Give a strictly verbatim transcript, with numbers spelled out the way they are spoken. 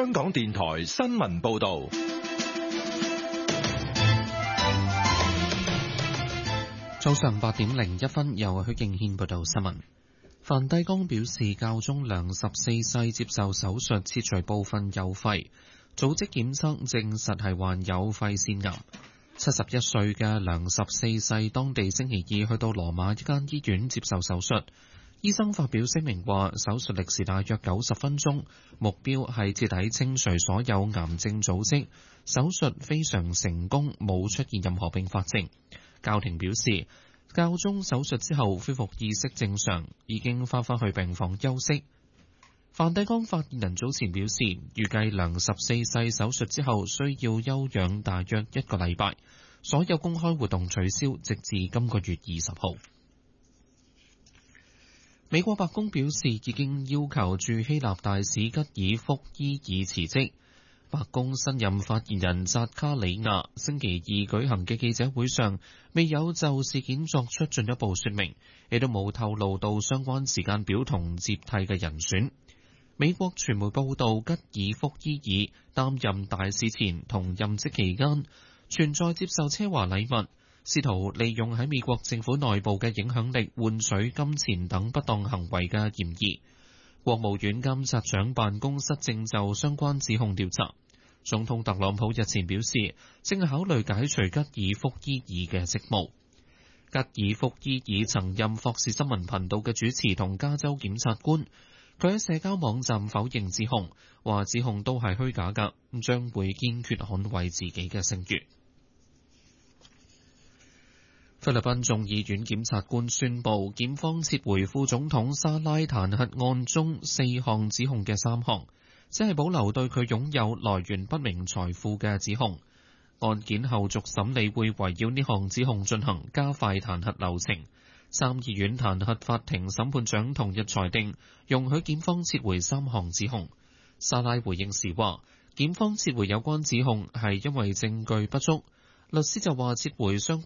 香港電台新聞報道。 早上八點零一分，由許敬軒報道新聞。梵蒂岡表示，教宗良十四世接受手術切除部分右肺，組織檢測證實係患有肺腺癌。七十一歲嘅良十四世，當地星期二去到羅馬一間醫院接受手術。醫生發表聲明話，手術歷時大約九十分鐘，目標係徹底清除所有癌症組織。手術非常成功，冇出現任何併發症。教廷表示，教宗手術之後恢復意識正常，已經翻返去病房休息。梵蒂岡發言人早前表示，預計良十四世手術之後需要休養大約一個禮拜，所有公開活動取消，直至今個月二十號。美國白宮表示，已經要求駐希臘大使吉爾福伊爾辭職。白宮新任發言人扎卡里亞星期二舉行嘅記者會上，未有就事件作出進一步說明，亦都冇透露到相關時間表同接替嘅人選。美國傳媒報道，吉爾福伊爾擔任大使前同任職期間，存在接受奢華禮物，試圖利用喺美國政府內部嘅影響力換取金錢等不當行為嘅嫌疑。國務院監察長辦公室正就相關指控調查。總統特朗普日前表示，正考慮解除吉爾福伊爾嘅職務。吉爾福伊爾曾任霍士新聞頻道嘅主持同加州檢察官，佢喺社交網站否認指控，話指控都係虛假㗎，將會堅決捍衛自己嘅聲譽。菲律賓眾議院檢察官宣布，檢方撤回副總統沙拉彈劾案中四項指控嘅三項，只係保留對佢擁有來源不明財富嘅指控。案件後續審理會圍繞呢項指控進行，加快彈劾流程。參議院彈劾法庭審判長同日裁定，容許檢方撤回三項指控。沙拉回應時話，檢方撤回有關指控係因為證據不足。律師就話撤回相關